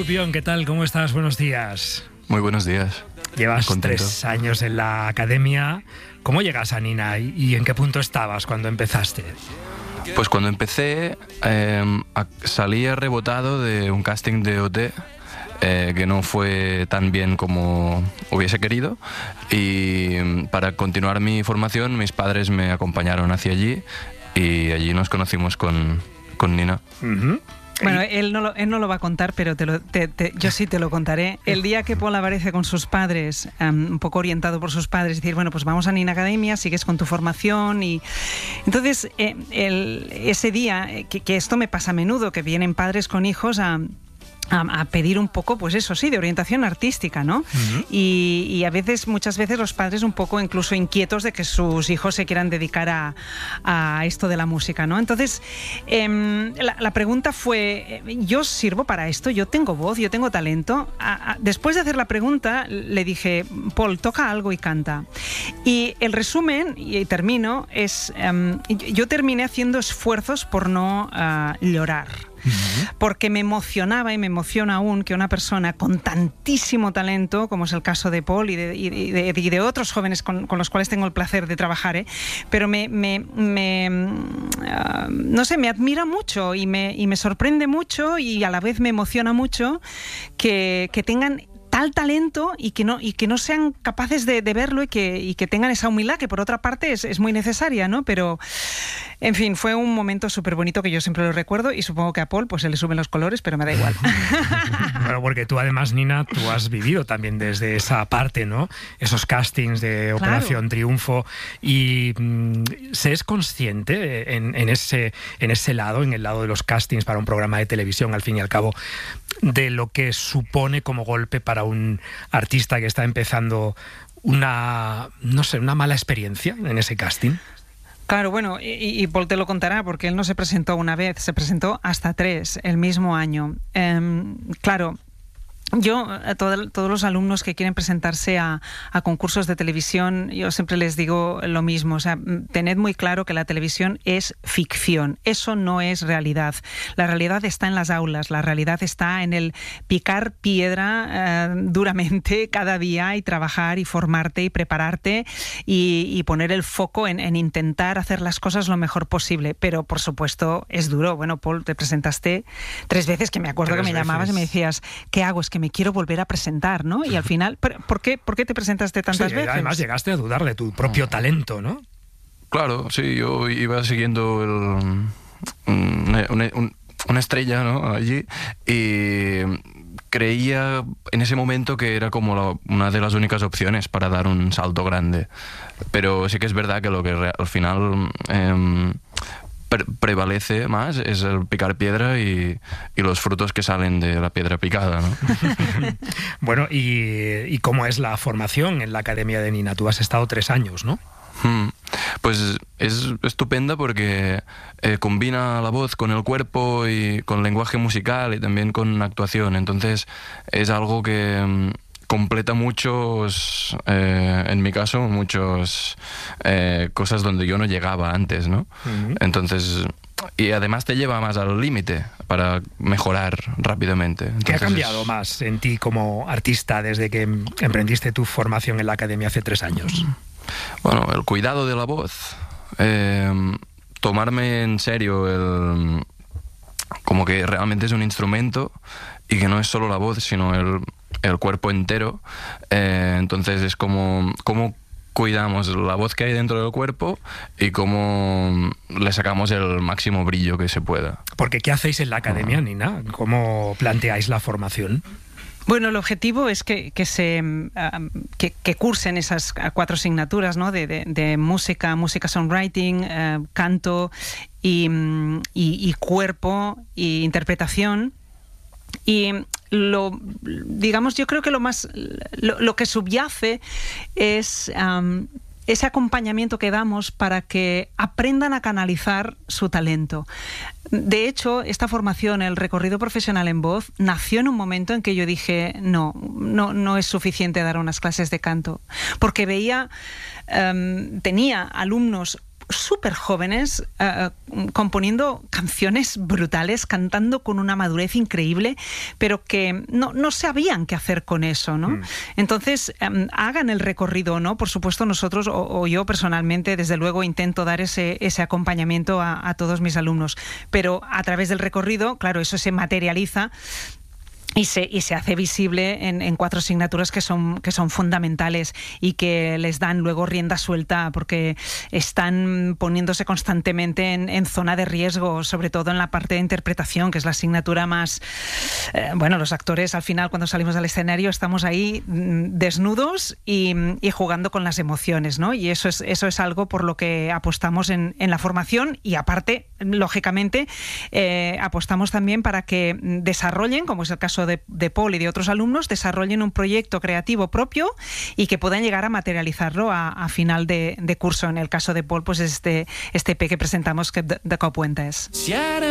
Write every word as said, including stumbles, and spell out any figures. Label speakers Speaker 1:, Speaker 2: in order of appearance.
Speaker 1: Lupión, ¿qué tal? ¿Cómo estás? Buenos días.
Speaker 2: Muy buenos días.
Speaker 1: Llevas
Speaker 2: Contento.
Speaker 1: tres años en la academia. ¿Cómo llegas a Nina y, y en qué punto estabas cuando empezaste?
Speaker 2: Pues cuando empecé eh, a, salí rebotado de un casting de O T eh, que no fue tan bien como hubiese querido, y para continuar mi formación mis padres me acompañaron hacia allí y allí nos conocimos con, con Nina.
Speaker 1: Uh-huh.
Speaker 3: Bueno, él no, lo, él no lo va a contar, pero te lo, te, te, yo sí te lo contaré. El día que Paul aparece con sus padres, um, un poco orientado por sus padres, decir, bueno, pues vamos a Nina Academia, sigues con tu formación. Y entonces, eh, el, ese día, que, que esto me pasa a menudo, que vienen padres con hijos a... A, a pedir un poco, pues eso sí, de orientación artística, ¿no? Uh-huh. Y, y a veces, muchas veces los padres un poco incluso inquietos de que sus hijos se quieran dedicar a, a esto de la música, ¿no? Entonces, eh, la, la pregunta fue, ¿yo sirvo para esto? ¿Yo tengo voz? ¿Yo tengo talento? A, a, después de hacer la pregunta, le dije, Paul, toca algo y canta. Y el resumen, y termino, es, um, yo terminé haciendo esfuerzos por no uh, llorar. Porque me emocionaba y me emociona aún que una persona con tantísimo talento, como es el caso de Paul y de, y de, y de otros jóvenes con, con los cuales tengo el placer de trabajar, ¿eh? pero me, me, me uh, no sé, me admira mucho y me, y me sorprende mucho y a la vez me emociona mucho que, que tengan tal talento y que no, y que no sean capaces de, de verlo y que, y que tengan esa humildad que por otra parte es, es muy necesaria, ¿no? Pero, en fin, fue un momento súper bonito que yo siempre lo recuerdo y supongo que a Paul pues se le suben los colores, pero me da igual.
Speaker 1: Bueno, porque tú además, Nina, tú has vivido también desde esa parte, ¿no? Esos castings de Operación claro. Triunfo, y mmm, ¿se es consciente en, en, ese, en ese lado, en el lado de los castings para un programa de televisión, al fin y al cabo, de lo que supone como golpe para un artista que está empezando una, no sé, una mala experiencia en ese casting?
Speaker 3: Claro, bueno, y, y Paul te lo contará porque él no se presentó una vez, se presentó hasta tres el mismo año. Eh, claro, yo, a todo, todos los alumnos que quieren presentarse a, a concursos de televisión, yo siempre les digo lo mismo, o sea, tened muy claro que la televisión es ficción, eso no es realidad. La realidad está en las aulas, la realidad está en el picar piedra eh, duramente cada día y trabajar y formarte y prepararte y, y poner el foco en, en intentar hacer las cosas lo mejor posible, pero por supuesto es duro. Bueno, Paul, te presentaste tres veces, que me acuerdo
Speaker 1: tres
Speaker 3: que me
Speaker 1: veces.
Speaker 3: llamabas y me decías, ¿qué hago? Es que me quiero volver a presentar, ¿no? Y al final, ¿por qué, por qué te presentaste tantas
Speaker 1: sí,
Speaker 3: veces?
Speaker 1: Además llegaste a dudar de tu propio talento, ¿no?
Speaker 2: Claro, sí, yo iba siguiendo el, una, una, una estrella, ¿no? Allí, y creía en ese momento que era como la, una de las únicas opciones para dar un salto grande. Pero sí que es verdad que lo que re, al final eh, pre prevalece más es el picar piedra y, y los frutos que salen de la piedra picada, ¿no?
Speaker 1: Bueno, y, ¿y cómo es la formación en la Academia de Nina? Tú has estado tres años, ¿no?
Speaker 2: Hmm. Pues es estupenda porque eh, combina la voz con el cuerpo y con lenguaje musical y también con actuación. Entonces es algo que um, completa muchos, eh, en mi caso, muchas eh, cosas donde yo no llegaba antes, ¿no? Uh-huh. Entonces, y además te lleva más al límite para mejorar rápidamente. Entonces,
Speaker 1: ¿qué ha cambiado es... más en ti como artista desde que emprendiste tu formación en la academia hace tres años?
Speaker 2: Bueno, el cuidado de la voz, eh, tomarme en serio el, como que realmente es un instrumento y que no es solo la voz, sino el, el cuerpo entero. Eh, entonces es como, como cuidamos la voz que hay dentro del cuerpo y cómo le sacamos el máximo brillo que se pueda.
Speaker 1: Porque ¿qué hacéis en la academia, uh-huh. Nina? ¿Cómo planteáis la formación?
Speaker 3: Bueno, el objetivo es que, que se uh, que, que cursen esas cuatro asignaturas, ¿no? De, de, de música, música songwriting, uh, canto y, y, y cuerpo y interpretación. Y lo, digamos, yo creo que lo más, lo, lo que subyace es um, ese acompañamiento que damos para que aprendan a canalizar su talento. De hecho, esta formación, el recorrido profesional en voz, nació en un momento en que yo dije, no, no, no es suficiente dar unas clases de canto, porque veía, um, tenía alumnos súper jóvenes, uh, componiendo canciones brutales, cantando con una madurez increíble, pero que no, no sabían qué hacer con eso, ¿no? Mm. Entonces, um, hagan el recorrido, ¿no? Por supuesto, nosotros, o, o yo personalmente, desde luego, intento dar ese, ese acompañamiento a, a todos mis alumnos, pero a través del recorrido, claro, eso se materializa Y se, y se hace visible en, en cuatro asignaturas que son, que son fundamentales y que les dan luego rienda suelta porque están poniéndose constantemente en, en zona de riesgo, sobre todo en la parte de interpretación, que es la asignatura más... Eh, bueno, los actores al final cuando salimos al escenario estamos ahí desnudos y, y jugando con las emociones, ¿no? Y eso es, eso es algo por lo que apostamos en, en la formación y aparte, lógicamente, eh, apostamos también para que desarrollen, como es el caso De, de Paul y de otros alumnos, desarrollen un proyecto creativo propio y que puedan llegar a materializarlo a, a final de, de curso. En el caso de Paul, pues este, este E P que presentamos, que de, de Cop Puentes.
Speaker 4: Si ara